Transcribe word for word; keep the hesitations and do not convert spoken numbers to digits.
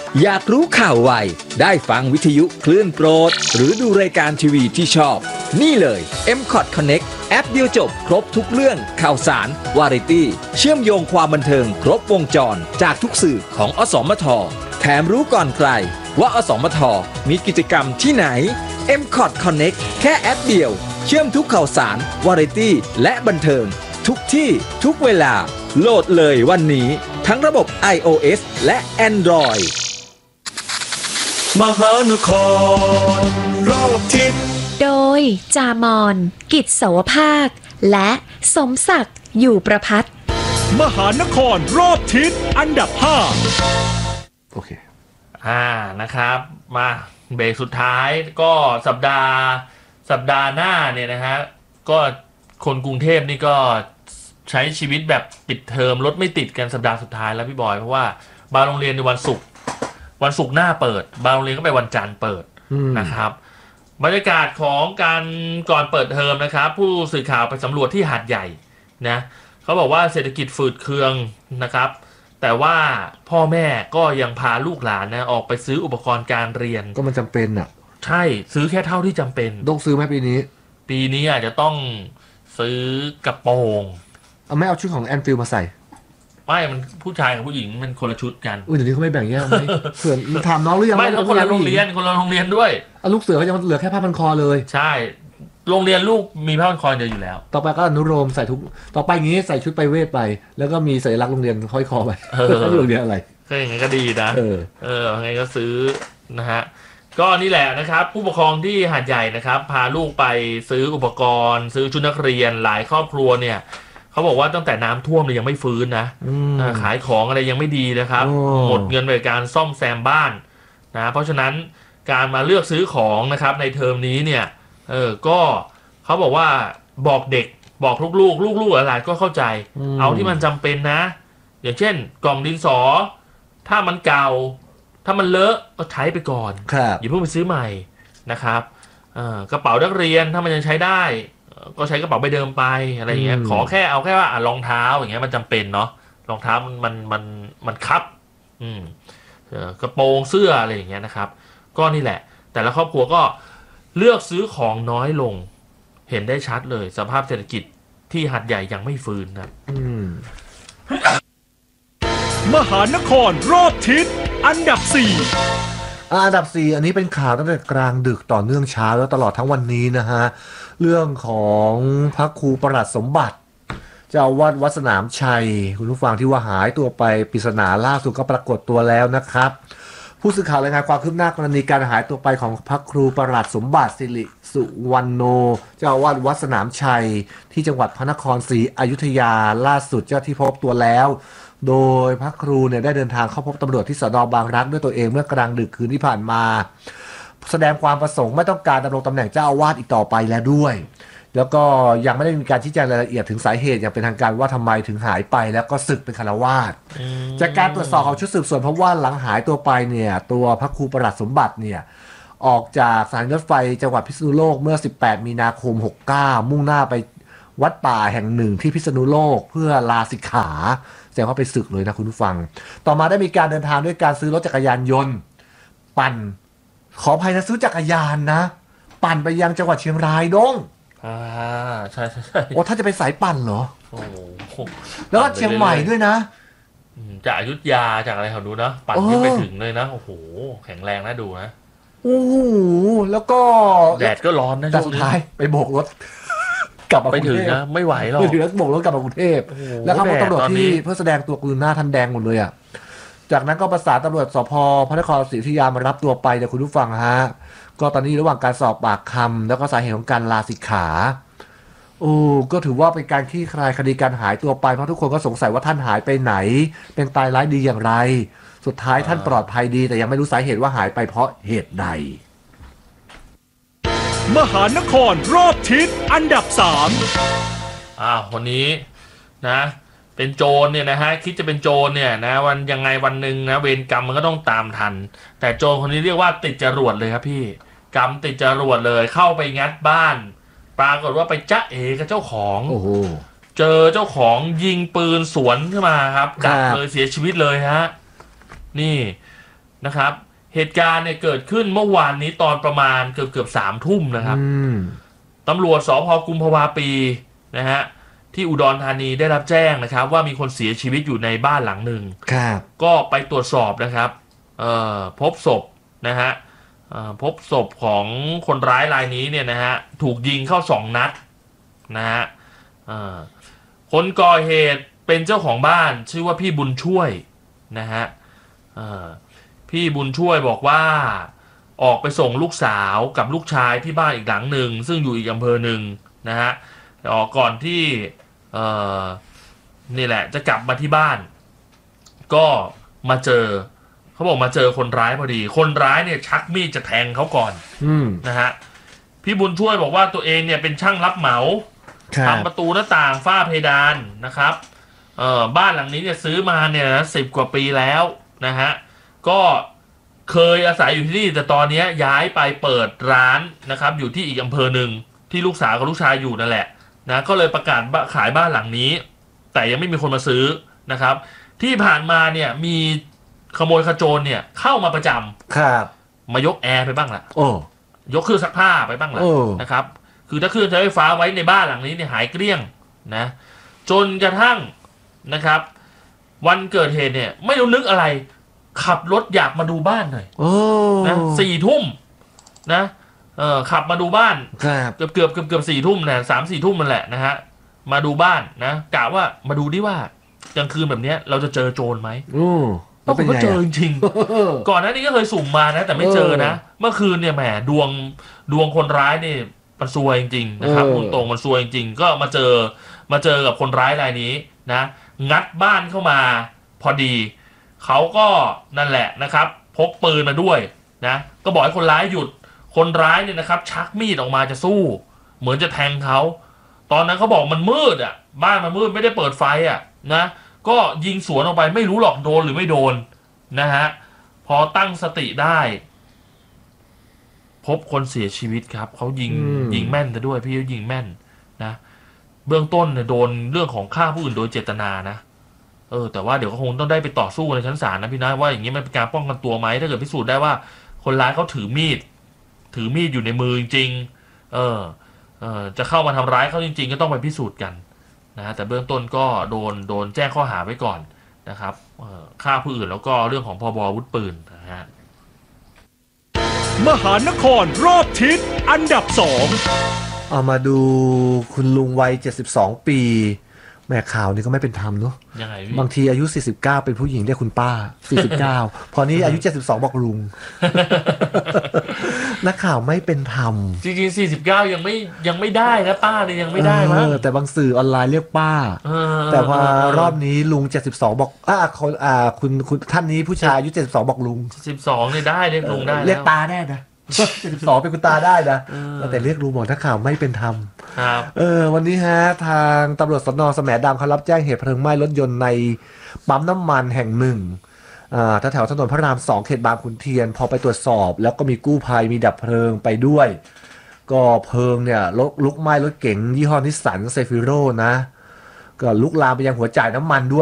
อยากรู้ข่าวไวได้ฟังวิทยุคลื่นโปรดหรือดูรายการทีวีที่ชอบนี่เลย เอ็ม คอท Connect แอปเดียวจบครบทุกเรื่องข่าวสารวาไรตี้เชื่อมโยงความบันเทิงครบวงจรจากทุกสื่อของอสมทแถมรู้ก่อนใครว่าอสมทมีกิจกรรมที่ไหน เอ็ม คอท Connect แค่แอปเดียวเชื่อมทุกข่าวสารวาไรตี้และบันเทิงทุกที่ทุกเวลาโหลดเลยวันนี้ทั้งระบบ iOS และ Android มหานครรอบทิศโดยจามอนกิจเสาวภาคและสมศักดิ์อยู่ประพัฒน์มหานครรอบทิศอันดับห้าโอเคอ่านะครับมาเบรกสุดท้ายก็สัปดาห์สัปดาห์หน้าเนี่ยนะฮะก็คนกรุงเทพนี่ก็ใช้ชีวิตแบบปิดเทอมรถไม่ติดกันสัปดาห์สุดท้ายแล้วพี่บอยเพราะว่าบางโรงเรียนในวันศุกร์วันศุกร์หน้าเปิดบางโรงเรียนก็ไปวันจันทร์เปิดนะครับบรรยากาศของการก่อนเปิดเทอมนะครับผู้สื่อข่าวไปสำรวจที่หาดใหญ่นะเขาบอกว่าเศรษฐกิจฝืดเคืองนะครับแต่ว่าพ่อแม่ก็ยังพาลูกหลานนะออกไปซื้ออุปกรณ์การเรียนก็มันจำเป็นอ่ะใช่ซื้อแค่เท่าที่จำเป็นต้องซื้อไหมปีนี้ปีนี้อาจจะต้องซื้อกระโปรงเอาไม่เอาชุดของแอนฟิลมาใส่ไม่มันผู้ชายกับผู้หญิงมันคนละชุดกันอุ้ยเดี๋ยวนี้เขาไม่แบ่งแยกไหมเผื่อถามน้องหรือยังไม่คนละโรงเรียนคนละโรงเรียนด้วยเอาลูกเสือเขายังเหลือแค่ผ้าพันคอเลยใช่โรงเรียนลูกมีผ้าพันคอเดียวอยู่แล้วต่อไปก็อนุโลมใส่ทุกต่อไปงี้ใส่ชุดไปเวทไปแล้วก็มีสัญลักษณ์โรงเรียนห้อยคอไปเออโรงเรียนอะไรก็อย่างงี้ก็ดีนะเออเออยังไงก็ซื้อนะฮะก็นี่แหละนะครับผู้ปกครองที่หาดใหญ่นะครับพาลูกไปซื้ออุปกรณ์ซื้อชุดนักเรียนหลายครอบครัวเนี่ยเขาบอกว่าตั้งแต่น้ำท่วมเลยยังไม่ฟื้นนะขายของอะไรยังไม่ดีนะครับหมดเงินไปการซ่อมแซมบ้านนะเพราะฉะนั้นการมาเลือกซื้อของนะครับในเทอมนี้เนี่ยเออก็เขาบอกว่าบอกเด็กบอกลูกๆลูกๆอะไรก็เข้าใจเอาที่มันจำเป็นนะอย่างเช่นกล่องดินสอถ้ามันเก่าถ้ามันเลอะก็ใช้ไปก่อนอย่าเพิ่งไปซื้อใหม่นะครับกระเป๋านักเรียนถ้ามันยังใช้ได้ก็ใช้กระเป๋าใบเดิมไปอะไรอย่างเงี้ยขอแค่เอาแค่ว่ารองเท้าอย่างเงี้ยมันจำเป็นเนาะรองเท้ามันมันมันมันคับอืมกระโปรงเสื้ออะไรอย่างเงี้ยนะครับก็นี่แหละแต่ละครอบครัวก็เลือกซื้อของน้อยลงเห็นได้ชัดเลยสภาพเศรษฐกิจที่หาดใหญ่ยังไม่ฟื้นนะมหานครรอบทิศอันดับสี่อันดับสี่อันนี้เป็นข่าวตั้งแต่กลางดึกต่อเนื่องเช้าแล้วตลอดทั้งวันนี้นะฮะเรื่องของพระครูประหลัดสมบัติเจ้าอาวาสวัดสนามชัยคุณผู้ฟังที่ว่าหายตัวไปปริศนาล่าสุดก็ปรากฏตัวแล้วนะครับผู้สื่อข่าวรายงานความคืบหน้ากรณีการหายตัวไปของพระครูประหลัดสมบัติสิริสุวรรณโนเจ้าอาวาสวัดสนามชัยที่จังหวัดพระนครศรีอยุธยาล่าสุดเจ้าที่พบตัวแล้วโดยพระครูเนี่ยได้เดินทางเข้าพบตำรวจที่สน.บางรักด้วยตัวเองเมื่อกลางดึกคืนที่ผ่านมาแสดงความประสงค์ไม่ต้องการดำรงตำแหน่งเจ้าอาวาสอีกต่อไปแล้วด้วยแล้วก็ยังไม่ได้มีการชี้แจงรายละเอียดถึงสาเหตุอย่างเป็นทางการว่าทำไมถึงหายไปแล้วก็สึกเป็นฆราวาสจากการตรวจสอบของชุดสืบสวนพบว่าหลังหายตัวไปเนี่ยตัวพระครูประหลัดสมบัติเนี่ยออกจากสถานีรถไฟจังหวัดพิษณุโลกเมื่อสิบแปดมีนาคมหกเก้ามุ่งหน้าไปวัดป่าแห่งหนึ่งที่พิษณุโลกเพื่อลาสิกขาแสดงว่าไปสึกเลยนะคุณผู้ฟังต่อมาได้มีการเดินทางด้วยการซื้อรถจักรยานยนต์ปั่นขออภัยนะซื้อจักรยานนะปั่นไปยังจังหวัดเชียงรายดงอ่าใช่ใช่ใช่โอ้ถ้าจะไปสายปั่นเหรอโอ้แล้วก็เชียงใหม่ด้วยนะจากอยุธยาจากอะไรเขาดูนะปั่นขึ้นไปถึงเลยนะโอ้โหแข็งแรงนะดูนะโอ้โหแล้วก็แดดก็ร้อนนะแต่สุดท้ายไปโบกรถกลับมาไปถึงนะไม่ไหวหรอกไปถึงแล้วโบกรถกลับมากรุงเทพแล้วเขาตำรวจที่เพื่อแสดงตัวกลืนหน้าทันแดงหมดเลยอ่ะจากนั้นก็ประสานตำรวจสพพระนครศรีอยุธยามารับตัวไปแต่คุณผู้ฟังฮะก็ตอนนี้ระหว่างการสอบปากคำแล้วก็สาเหตุของการลาสิกขาโอ้ก็ถือว่าเป็นการคลี่คลายคดีการหายตัวไปเพราะทุกคนก็สงสัยว่าท่านหายไปไหนเป็นตายร้ายดีอย่างไรสุดท้ายท่านปลอดภัยดีแต่ยังไม่รู้สาเหตุว่าหายไปเพราะเหตุใดมหานครรอบทิศอันดับสามอ่าวันนี้นะเป็นโจรเนี่ยนะฮะคิดจะเป็นโจรเนี่ยนะวันยังไงวันหนึ่งนะเวรกรรมมันก็ต้องตามทันแต่โจรคนนี้เรียกว่าติดจรวดเลยครับพี่กรรมติดจรวดเลยเข้าไปงัดบ้านปรากฏว่าไปจ๊ะเอกับเจ้าของโอ้โหเจอเจ้าของยิงปืนสวนขึ้นมาครับดับเลยเสียชีวิตเลยฮะนี่นะครับเหตุการณ์เนี่ยเกิดขึ้นเมื่อวานนี้ตอนประมาณเกือบเกือบสามทุ่มนะครับอืมตำรวจสภกุมภาวาปีนะฮะที่อุดรธานีได้รับแจ้งนะครับว่ามีคนเสียชีวิตอยู่ในบ้านหลังหนึ่งครับก็ไปตรวจสอบนะครับเอ่อพบศพนะฮะเอ่อพบศพของคนร้ายรายนี้เนี่ยนะฮะถูกยิงเข้าสองนัดนะฮะเอ่อคนก่อเหตุเป็นเจ้าของบ้านชื่อว่าพี่บุญช่วยนะฮะเอ่อพี่บุญช่วยบอกว่าออกไปส่งลูกสาวกับลูกชายที่บ้านอีกหลังหนึ่งซึ่งอยู่อีกอำเภอหนึ่งนะฮะออกก่อนที่เอ่อนี่แหละจะกลับมาที่บ้านก็มาเจอเขาบอกมาเจอคนร้ายพอดีคนร้ายเนี่ยชักมีดจะแทงเขาก่อนอืมนะฮะพี่บุญช่วยบอกว่าตัวเองเนี่ยเป็นช่างรับเหมาครับทำประตูหน้าต่างฝ้าเพดานนะครับเอ่อบ้านหลังนี้เนี่ยซื้อมาเนี่ยนะสิบกว่าปีแล้วนะฮะก็เคยอาศัยอยู่ที่นี่แต่ตอนนี้ย้ายไปเปิดร้านนะครับอยู่ที่อีกอำเภอหนึ่งที่ลูกสาวกับลูกชายอยู่นั่นแหละนะก็เลยประกาศขายบ้านหลังนี้แต่ยังไม่มีคนมาซื้อนะครับที่ผ่านมาเนี่ยมีขโมยขโจรเนี่ยเข้ามาประจำครับมายกแอร์ไปบ้างละโอ้ยกเครื่องซักผ้าไปบ้างละโอ้นะครับคือถ้าเครื่องใช้ไฟฟ้าไว้ในบ้านหลังนี้เนี่ยหายเกลี้ยงนะจนกระทั่งนะครับวันเกิดเหตุเนี่ยไม่รู้นึกอะไรขับรถอยากมาดูบ้านหน่อยโอ้นะสี่ทุ่มนะเออขับมาดูบ้านครับเกือบเกือบเกือบเกือบสี่ทุ่มนะสามสี่ทุ่มมันแหละนะฮะมาดูบ้านนะกะว่ามาดูดิว่ากลางคืนแบบเนี้ยเราจะเจอโจรไหมโอ้ปรากฏว่าเจอจริงๆ ก่อนหน้านี้ก็เคยสุ่มมานะแต่ไม่เจอนะเมื่อคืนเนี่ยแหมดวงดวงคนร้ายเนี่ยมันซวยจริงๆนะครับคุณตรงมันซวยจริงๆก็มาเจอมาเจอกับคนร้ายรายนี้นะงัดบ้านเข้ามาพอดีเขาก็นั่นแหละนะครับพกปืนมาด้วยนะก็บอกให้คนร้ายหยุดคนร้ายเนี่ยนะครับชักมีดออกมาจะสู้เหมือนจะแทงเขาตอนนั้นเขาบอกมันมืดอ่ะบ้านมันมืดไม่ได้เปิดไฟอ่ะนะก็ยิงสวนออกไปไม่รู้หรอกโดนหรือไม่โดนนะฮะพอตั้งสติได้พบคนเสียชีวิตครับเขายิงยิงแม่นซะด้วยพี่เขายิงแม่นนะเบื้องต้นเนี่ยโดนเรื่องของฆ่าผู้อื่นโดยเจตนานะเออแต่ว่าเดี๋ยวก็คงต้องได้ไปต่อสู้ในชั้นศาลนะพี่นะว่าอย่างนี้มันเป็นการป้องกันตัวไหมถ้าเกิดพิสูจน์ได้ว่าคนร้ายเขาถือมีดถือมีดอยู่ในมือจริงๆเออเออจะเข้ามาทำร้ายเขาจริงๆก็ต้องไปพิสูจน์กันนะแต่เบื้องต้นก็โดนโดนแจ้งข้อหาไว้ก่อนนะครับฆ่าผู้อื่นแล้วก็เรื่องของพรบอาวุธปืนนะฮะมหานครรอบทิศอันดับสองเอามาดูคุณลุงวัยเจ็ดสิบสองปีแม่ข่าวนี้ก็ไม่เป็นธรรมเนาะยังไงพี่บางทีอายุสี่สิบเก้าเป็นผู้หญิงเรียกคุณป้าสี่สิบเก้าพอนี้อายุเจ็ดสิบสองบอกลุง นักข่าวไม่เป็นธรรมจริงๆสี่สิบเก้ายังไม่ยังไม่ได้นะป้าเนี่ยยังไม่ได้มั้งเออแต่บางสื่อออนไลน์เรียกป้าเออแต่พอรอบนี้ลุงเจ็ดสิบสองบอกอ่าคนอ่าคุณคุณท่านนี้ผู้ชายอายุเจ็ดสิบสองบอกลุงสิบสองเนี่ยได้เรียกลุงได้เรียกแล้วตาได้นะเจ็ดสิบสองเป็นคุณตาได้นะเออแต่เรียกลุงบอกนักข่าวไม่เป็นธรรมครับเออวันนี้ฮะทางตำรวจสน.แสมดำเขารับแจ้งเหตุเพลิงไหม้รถยนต์ในปั๊มน้ำมันแห่งหนึ่งอ่าแถวๆถนนพระรามสองเขตบางขุนเทียนพอไปตรวจสอบแล้วก็มีกู้ภัยมีดับเพลิงไปด้วย ก็เพลิงเนี่ยลุกลุกไหม้รถเก๋งยี่ห้อนิสสันเซฟิโร่นะก็ลุกลามไปยังหัวจ่ายน้ำมันด้วย